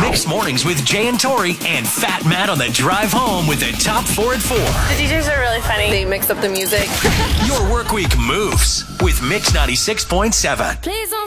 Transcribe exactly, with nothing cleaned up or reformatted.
Mixed Mornings with Jay and Tori and Fat Matt on the drive home with the top four at four. The D Js are really funny. They mix up the music. Your work week moves with Mix ninety-six point seven. Please don't